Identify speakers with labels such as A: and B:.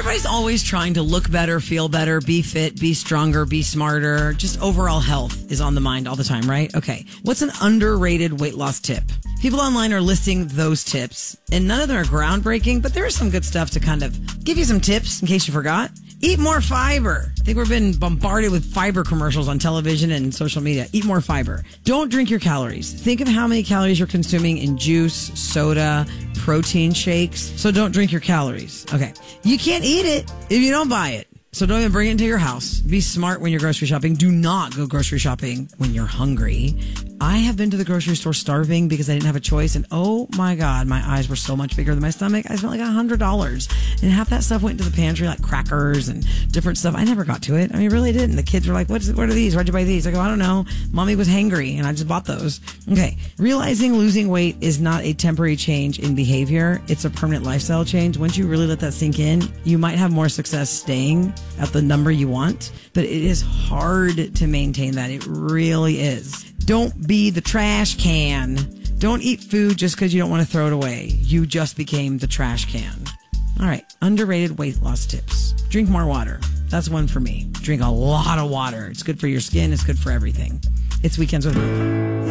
A: Everybody's always trying to look better, feel better, be fit, be stronger, be smarter. Just overall health is on the mind all the time, right? Okay. What's an underrated weight loss tip? People online are listing those tips, and none of them are groundbreaking, but there is some good stuff to kind of give you some tips in case you forgot. Eat more fiber. I think we've been bombarded with fiber commercials on television and social media. Eat more fiber. Don't drink your calories. Think of how many calories you're consuming in juice, soda, protein shakes. So don't drink your calories. Okay. You can't eat it if you don't buy it. So don't even bring it into your house. Be smart when you're grocery shopping. Do not go grocery shopping when you're hungry. I have been to the grocery store starving because I didn't have a choice. And oh my God, my eyes were so much bigger than my stomach. I spent like $100. And half that stuff went into the pantry, like crackers and different stuff. I never got to it. I mean, really didn't. The kids were like, what are these? Why'd you buy these? I go, I don't know. Mommy was hangry and I just bought those. Okay. Realizing losing weight is not a temporary change in behavior. It's a permanent lifestyle change. Once you really let that sink in, you might have more success staying at the number you want, but it is hard to maintain that. It really is. Don't be the trash can. Don't eat food just because you don't want to throw it away. You just became the trash can. All right. Underrated weight loss tips. Drink more water. That's one for me. Drink a lot of water. It's good for your skin. It's good for everything. It's Weekends with Ruth.